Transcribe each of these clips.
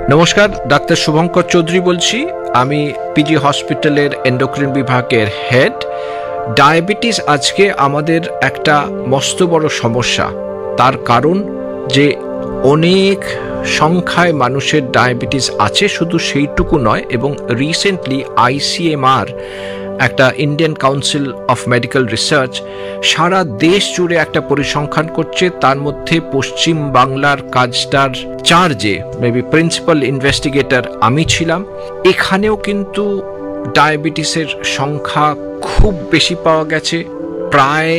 নমস্কার, ডাক্তার শুভঙ্কর চৌধুরী বলছি। আমি পিজি হসপিটালের এন্ডোক্রিন বিভাগের হেড। ডায়াবেটিস আজকে আমাদের একটা মস্ত বড় সমস্যা। তার কারণ যে অনেক সংখ্যায় মানুষের ডায়াবেটিস আছে, শুধু সেইটুকু নয়, এবং রিসেন্টলি ICMR, একটা Indian council of medical research, সারা দেশ জুড়ে একটা পরিসংখ্যান করছে। তার মধ্যে পশ্চিম বাংলার কাজটার চার্জে মেবি প্রিন্সিপাল ইনভেস্টিগেটর আমি ছিলাম। এখানেও কিন্তু ডায়াবেটিসের সংখ্যা খুব বেশি পাওয়া গেছে। প্রায়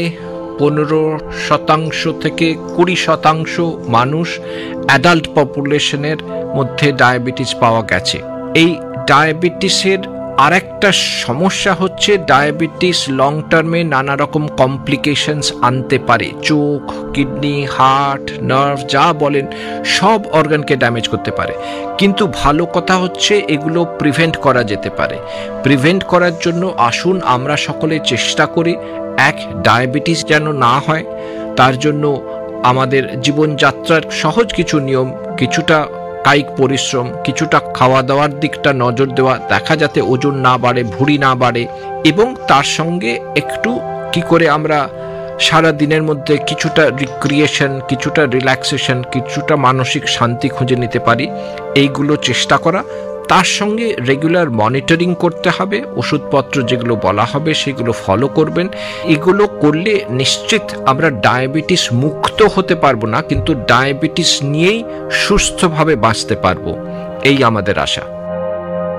15% থেকে 20% মানুষ অ্যাডাল্ট পপুলেশনের মধ্যে ডায়াবেটিস পাওয়া গেছে। এই ডায়াবেটিসের আরেকটা সমস্যা হচ্ছে, ডায়াবেটিস লং টার্মে নানা রকম কমপ্লিকেশনস আনতে পারে। চোখ, কিডনি, হার্ট, নার্ভ, যা বলেন সব অর্গানকে ড্যামেজ করতে পারে। কিন্তু ভালো কথা হচ্ছে এগুলো প্রিভেন্ট করা যেতে পারে। প্রিভেন্ট করার জন্য আসুন আমরা সকলে চেষ্টা করি এক, ডায়াবেটিস যেন না হয়। তার জন্য আমাদের জীবনযাত্রার সহজ কিছু নিয়ম, কিছুটা কায়িক পরিশ্রম, কিছুটা খাওয়া দাওয়ার দিকটা নজর দেওয়া, দেখা যাতে ওজন না বাড়ে, ভুঁড়ি না বাড়ে, এবং তার সঙ্গে একটু কি করে আমরা সারা দিনের মধ্যে কিছুটা রিক্রিয়েশন, কিছুটা রিল্যাক্সেশন, কিছুটা মানসিক শান্তি খুঁজে নিতে পারি, এইগুলো চেষ্টা করা। তার সঙ্গে রেগুলার মনিটরিং করতে হবে। ওষুধপত্র যেগুলো বলা হবে সেগুলো ফলো করবেন। এগুলো করলে নিশ্চিত আমরা ডায়াবেটিস মুক্ত হতে পারবো না, কিন্তু ডায়াবেটিস নিয়েই সুস্থভাবে বাঁচতে পারবো, এই আমাদের আশা।